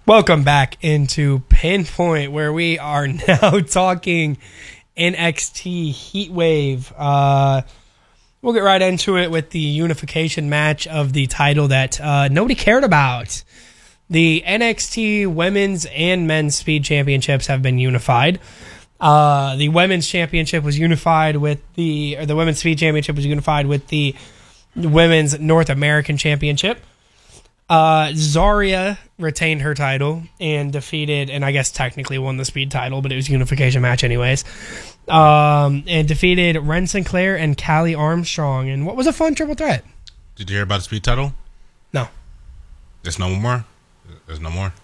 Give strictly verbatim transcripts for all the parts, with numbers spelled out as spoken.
Welcome back into Pinpoint, where we are now talking N X T Heatwave. Uh, we'll get right into it with the unification match of the title that uh, nobody cared about. The N X T Women's and Men's Speed Championships have been unified. Uh, the Women's Championship was unified with the, or the Women's Speed Championship was unified with the Women's North American Championship. Uh, Zarya retained her title and defeated, and I guess technically won the speed title, but it was a unification match anyways. Um, and defeated Ren Sinclair and Callie Armstrong. And what was a fun triple threat? Did you hear about the speed title? No. There's no more? There's no more?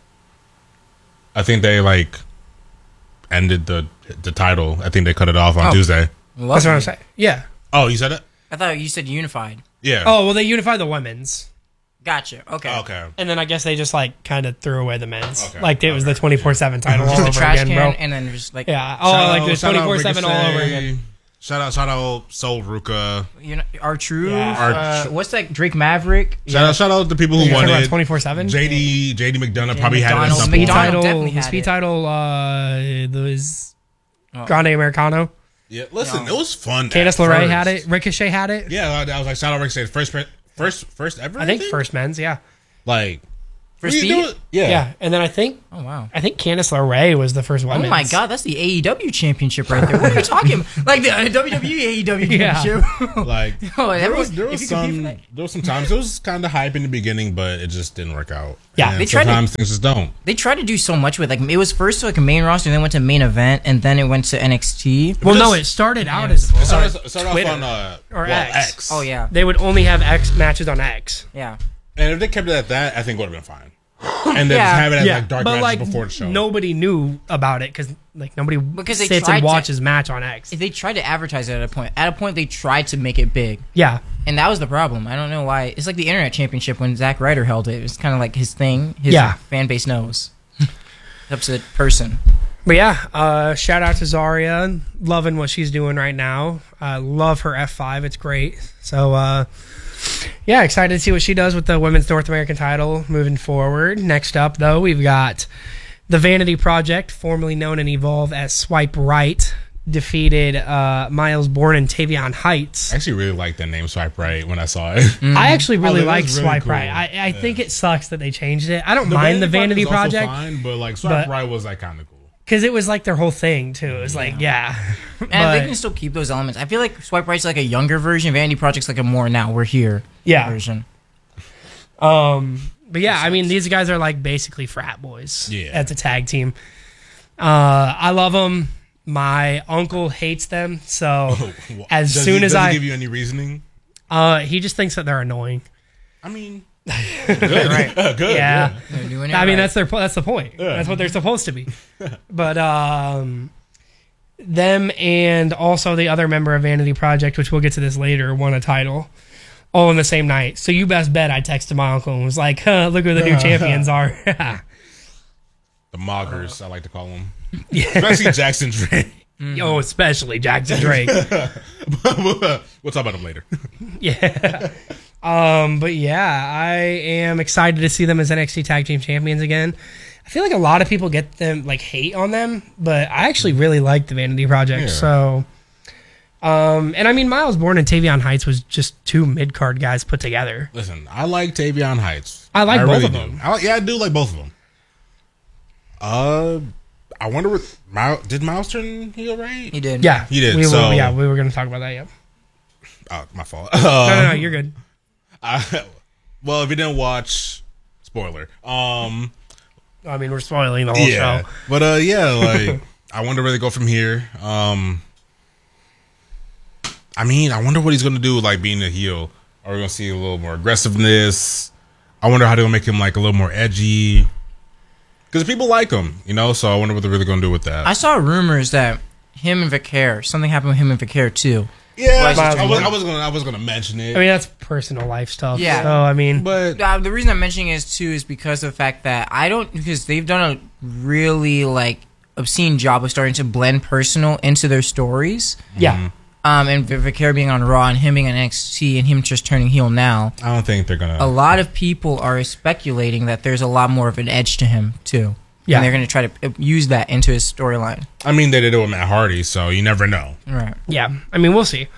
I think they, like, ended the the title. I think they cut it off on oh, Tuesday. Lovely. That's what I'm saying. Yeah. Oh, you said it? I thought you said unified. Yeah. Oh, well, they unified the women's. Gotcha. Okay. Okay. And then I guess they just, like, kind of threw away the men's. Okay. Like, it was okay. the twenty-four seven title all Just the over trash again, can, bro. and then just, like... Yeah. Oh, Shout like out- the shout out twenty-four seven all over Ricochet. again. Shout out, shout out, Soul Ruka. You know, R-Truth. Yeah. Uh, what's that? Drake Maverick. Shout out, shout out the people who You're talking won about it. twenty-four seven? J D, J D McDonough J D probably had it at McDonough. some Speed point. McDonough title, definitely the had speed it. title uh, was Oh. Grande Americano. Yeah, listen, No. it was fun. Candice at LeRae first. had it. Ricochet had it. Yeah, I was like, shout out Ricochet. First, first, first ever. I think first men's, yeah. Like, For what are you speed? doing? Yeah. Yeah. And then I think Oh, wow. I think Candice LeRae was the first women's. Oh, my God. That's the A E W championship right there. What are you talking about? Like the uh, W W E A E W Yeah. championship. Like, Oh, there everyone- was, there if was you compete for some, that- there was some times it was kind of hype in the beginning, but it just didn't work out. Yeah, and they tried to- sometimes things just don't. They tried to do so much with, like, it was first like a main roster, then went to main event, and then it went to N X T. Well, no, Just- it started out Yeah, as it It started, uh, it started Twitter off on uh, or well, X. X. Oh, yeah. They would only have X matches on X. Yeah. And if they kept it at that, I think it would have been fine. And then Yeah. just have it as Yeah, like dark but matches like before the show. nobody knew about it because like nobody Because they sits tried and to- watches match on X. They tried to advertise it at a point. At a point, they tried to make it big. Yeah, And that was the problem. I don't know why. It's like the Internet Championship when Zack Ryder held it. It was kind of like his thing. His Yeah. fan base knows. It's up to the person. but yeah, uh, shout out to Zarya, loving what she's doing right now. I love her F five; it's great. So uh, yeah, excited to see what she does with the Women's North American title moving forward. Next up, though, we've got the Vanity Project, formerly known and Evolve as Swipe Right, defeated uh, Miles Bourne and Tavion Heights. I actually really liked that name Swipe Right when I saw it. I actually really Oh, that like was really Swipe cool. Right. I, I Yeah. think it sucks that they changed it. I don't mind the Vanity was also Project fine, but like Swipe but- Right was like kind of cool. because it was like their whole thing too. It was like, yeah. And But- they can still keep those elements. I feel like Swipe Right's like a younger version. Vanity Project's like a more now we're here Yeah. version. Um, but yeah, I mean, these guys are like basically frat boys. Yeah. As a tag team. Uh, I love them. My uncle hates them. So as Does soon he, as does he I, give you any reasoning? uh, he just thinks that they're annoying. I mean, good, good. Yeah. They're doing it I mean, right. that's their po- that's the point. That's what they're supposed to be. But um, them and also the other member of Vanity Project, which we'll get to this later, won a title all in the same night. So you best bet I texted my uncle and was like, huh, "Look who the new champions are." The Moggers, I like to call them. Yeah. Especially Jackson Drake. Oh, especially Jackson Drake. we'll talk about them later. Yeah. Um, but yeah, I am excited to see them as N X T Tag Team Champions again. I feel like a lot of people get them like hate on them, but I actually really like the Vanity Project. Yeah. So, um, and I mean, Miles Bourne and Tavion Heights was just two mid card guys put together. Listen, I like Tavion Heights. I like both of do. them. I, like- yeah, I do like both of them. Uh, I wonder what Miles, did Miles turn heel, right? He did. Yeah, He did, We, so- yeah, we were going to talk about that. Yeah. Oh, my fault. No, no, no, Um, you're good. I, well, if you didn't watch, spoiler. Um, I mean, we're spoiling the whole yeah, show. but uh, yeah, like I wonder where they go from here. Um, I mean, I wonder what he's gonna do with like being a heel. Are we gonna see a little more aggressiveness? I wonder how they're gonna make him like a little more edgy. Because people like him, you know. So I wonder what they're really gonna do with that. I saw rumors that him and Vicaire, something happened with him and Vicaire too. yeah, Miles I was, Bourne. I was gonna, I was gonna mention it. I mean, that's personal life stuff. Yeah. So, I mean, but Uh, the reason I'm mentioning it is too is because of the fact that I don't because they've done a really like obscene job of starting to blend personal into their stories. yeah. Um, and Vaquero being on Raw and him being on N X T and him just turning heel now, I don't think they're gonna. a lot of people are speculating that there's a lot more of an edge to him too. Yeah. And they're going to try to use that into his storyline. I mean, they did it with Matt Hardy, so you never know. Right. Yeah, I mean, we'll see.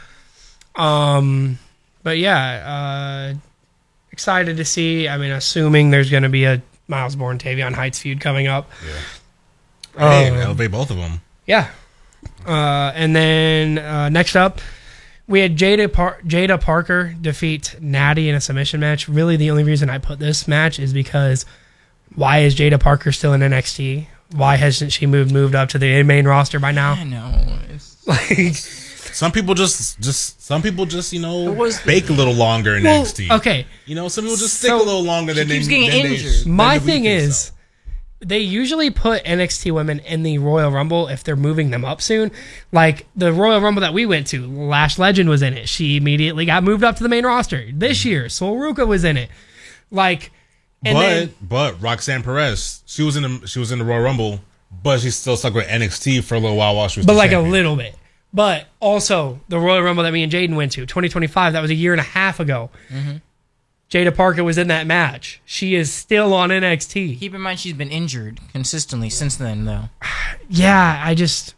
Um, but yeah, uh, excited to see. I mean, assuming there's going to be a Miles Bourne Tavion Heights feud coming up. Yeah. Hey, Um, elevate both of them. Yeah. Uh, and then uh, next up, we had Jada Par- Jada Parker defeat Natty in a submission match. Really, the only reason I put this match is because why is Jada Parker still in N X T? Why hasn't she moved moved up to the main roster by now? I know. It's, Like, Some people just, just some people just, you know, It was- bake a little longer in well, N X T. okay. You know, some people just stick So, a little longer than keeps they. getting than they- injured. than My we thing think is, so. they usually put N X T women in the Royal Rumble if they're moving them up soon. Like the Royal Rumble that we went to, Lash Legend was in it. She immediately got moved up to the main roster. This year, Sol Ruka was in it. Like, and but then, but Roxanne Perez, she was in the she was in the Royal Rumble, but she's still stuck with N X T for a little while while she was. but the like champion. a little bit. But also the Royal Rumble that me and Jaden went to, twenty twenty-five, that was a year and a half ago. Mm-hmm. Jada Parker was in that match. She is still on N X T. keep in mind she's been injured consistently since then, though. Yeah, I just,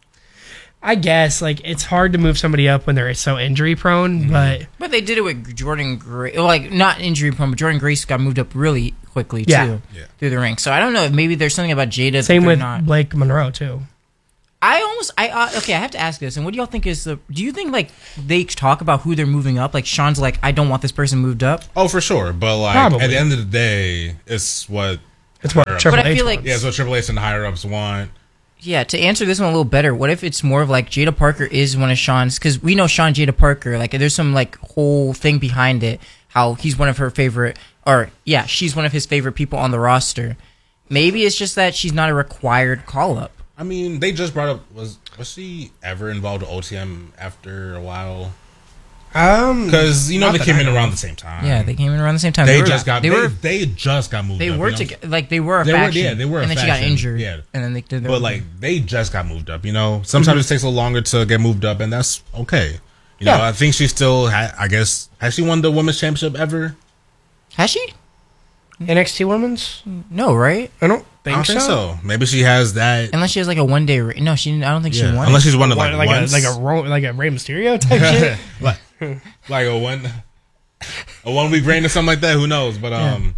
I guess like it's hard to move somebody up when they're so injury prone, but But they did it with Jordan Grace. Like, not injury prone, but Jordan Grace got moved up really quickly, too, Yeah. Yeah. through the ranks. So I don't know if maybe there's something about Jada that same they're with not. Blake Monroe too. I almost, I uh, okay, I have to ask this. And what do y'all think is the, do you think, like, they talk about who they're moving up? Like, Sean's like, I don't want this person moved up. Oh, for sure. But like Probably. at the end of the day, it's what It's what higher ups- Triple But I H feel like- wants. yeah, it's what Triple H and the higher ups want. Yeah, to answer this one a little better, what if it's more of like Jada Parker is one of Sean's, because we know Sean Jada Parker, like there's some like whole thing behind it, how he's one of her favorite, or yeah, she's one of his favorite people on the roster. Maybe it's just that she's not a required call up. I mean, they just brought up was was she ever involved with O T M after a while? Um, Because you know Not they that came I in know. around the same time. Yeah, they came in around the same time. They, were, just got they they, were they just got moved. they up, were you know? together, like they were a They were- faction. yeah, they were a and then she got faction, injured. yeah. and then they did. Their But own like thing. they just got moved up. You know, sometimes it takes a little longer to get moved up, and that's okay. You know, Yeah. I think she still. Ha- I guess has she won the women's championship ever? has she? N X T Women's? No, right? I don't think I don't so. think so. Maybe she has that. Unless she has like a one day. Ra- no, she. Didn't, I don't think she Yeah. won. Unless it. she's won it What, like, like, once. a, like a Ro- like a Rey Mysterio type shit. like, like a one a one week reign or something like that. Who knows? But um,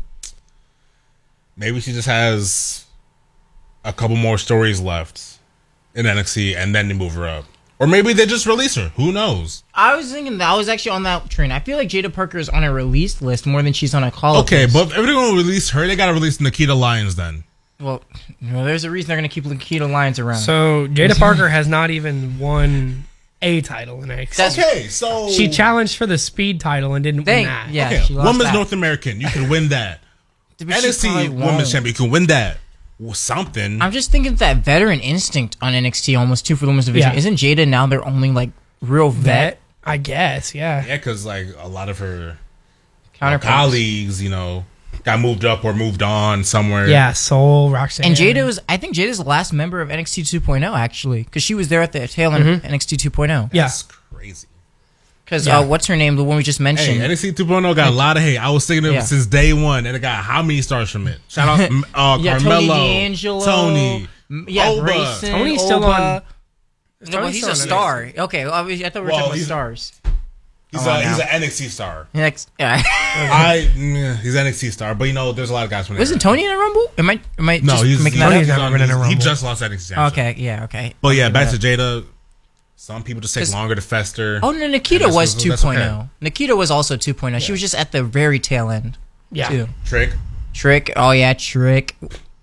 maybe she just has a couple more stories left in N X T, and then they move her up, or maybe they just release her. Who knows? I was thinking that I was actually on that train. I feel like Jada Parker is on a released list more than she's on a call. Okay, list. but if they're gonna release her, they gotta release Nikita Lyons then. well, well, there's a reason they're gonna keep Nikita Lyons around. So Jada Parker has not even won a title in N X T. That's- Okay, so She challenged for the speed title and didn't Thank- win that. yeah. Okay, she lost women's that. North American, you can win that. But she N X T probably women's won't. champion, you can win that. Well, something. I'm just thinking that veteran instinct on N X T almost too for the women's division. Yeah. Isn't Jada now their only like real vet, Vet, I guess, yeah. Yeah, because like a lot of her counterpart? colleagues, you know, got moved up or moved on somewhere. Yeah, Soul, Roxanne. And Jada was, I think Jada's the last member of N X T two point oh actually, because she was there at the tail end of N X T two point oh. Yeah. That's crazy. Because Yeah. uh, what's her name? The one we just mentioned. Hey, N X T two point oh got a lot of hate. I was thinking of Yeah. it since day one, and it got how many stars from it? Shout out, m- uh, yeah, Carmelo, Tony D'Angelo, Tony, m- yeah, Oba. Grayson, Tony's still Oba. on- No, well, Tony's he's still a on star. Okay, well, I was- I thought we were Well, talking about he's- stars. He's Oh, a he's now. an N X T star. Next, yeah. I mm, he's an N X T star, but you know, there's a lot of guys from there. Wasn't Tony in a Rumble? Am I? Am I No, just he's, making he's, that Tony's up? he's never on- been in a he's- He Rumble. just lost N X T championship. Okay, yeah, okay. But yeah, I'll back give to it up. Jada. Some people just take 'Cause- longer to fester. Oh no, Nikita And that's- was that's 2.0. okay. Nikita was also 2.0. She was just at the very tail end. Yeah. Too. Trick. Trick. Oh yeah, Trick.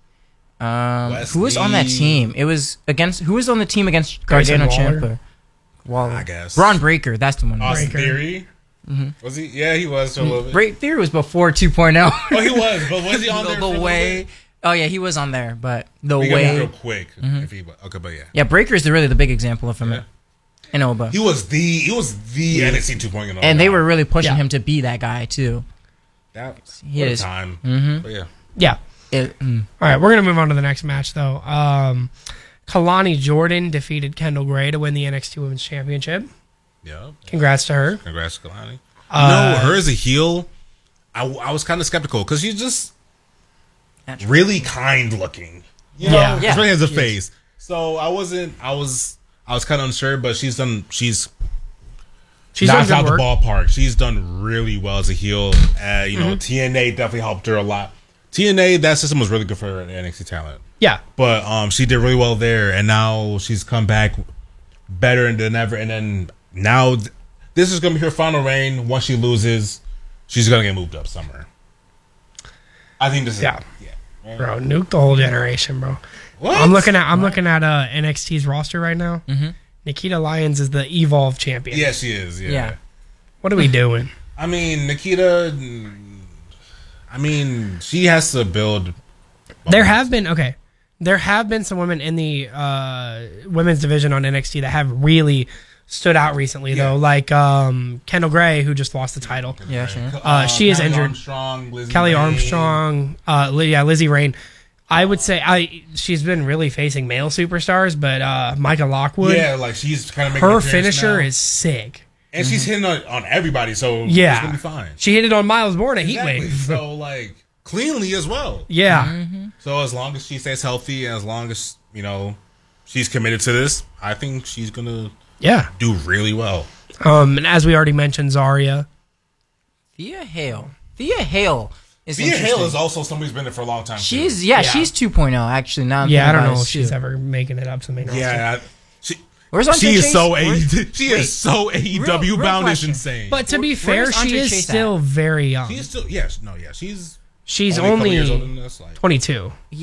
Um, who was on that Wesley. team? It was against. Who was on the team against Grayson Gargano Waller. Ciampa? Waller. I guess. Braun Breaker. That's the one. Austin Breaker. Theory. Was he? Yeah, he was for a little bit. Break Theory was before 2.0. Oh, he was, but was he on the, there? the for a little way. bit? Oh yeah, he was on there, but the We got way. real quick. If he, okay, but yeah. Yeah, Breaker is the, really the big example of him. Yeah. In Oba. He was the he was the N X T two point oh. And they were really pushing Yeah. him to be that guy too. that He what a is. time. Mm-hmm. But yeah. Yeah. It, mm. All right, we're going to move on to the next match, though. Um, Kalani Jordan defeated Kendall Gray to win the N X T Women's Championship. Yeah. Congrats to her. Congrats to Kalani. Uh, no, her as a heel, I, I was kind of skeptical because she's just Natural. really kind looking. You Yeah. know, Yeah. really has a Yes. face. So I wasn't. I was. I was kind of unsure, but she's done. She's She's done knocked good out the work. ballpark. She's done really well as a heel. Uh, you know, Mm-hmm. T N A definitely helped her a lot. T N A, that system was really good for her N X T talent. Yeah. But um, she did really well there, and now she's come back better than ever. And then now, th- this is going to be her final reign. Once she loses, she's going to get moved up somewhere. I think this is Yeah. yeah. Bro, nuke the whole generation, bro. What? I'm looking at I'm looking at uh, N X T's roster right now. Mm-hmm. Nikita Lyons is the Evolve champion. Yeah, she is. Yeah. Yeah. What are we doing? I mean, Nikita. mm, I mean, she has to build. There have been okay. There have been some women in the uh, women's division on N X T that have really stood out recently, Yeah. though. Like um, Kendall Gray, who just lost the title. Yeah, sure. Uh, she is Kelly injured. Armstrong, Lizzie Kelly Rain. Armstrong, uh, Li- yeah, Lizzie Rain. I would say I she's been really facing male superstars, but uh, Micah Lockwood, Yeah, like she's kind of making her an appearance finisher now. is sick. and she's hitting on, on everybody, so Yeah. it's gonna be fine. She hit it on Miles Bourne at Exactly. Heatwave. So like cleanly as well. Yeah, So as long as she stays healthy and as long as you know she's committed to this, I think she's gonna yeah. do really well. Um, and as we already mentioned, Zarya. Thea Hale. Thea Hale is Thea interesting. Hale is also somebody who's been there for a long time. too. She's yeah, Yeah. she's two point oh actually. Now I'm Yeah, I thinking don't about know it, if she's too. ever making it up to the main roster. yeah. I- She, Where's Andre she is Chase? so A. Where- She Wait. is so A E W Real- real bound. It's question. insane. But to be Where- fair, where's she Andre is Chase still at? very young. she's still yes, no, yeah. She's She's only, a couple years older only than us, like twenty-two.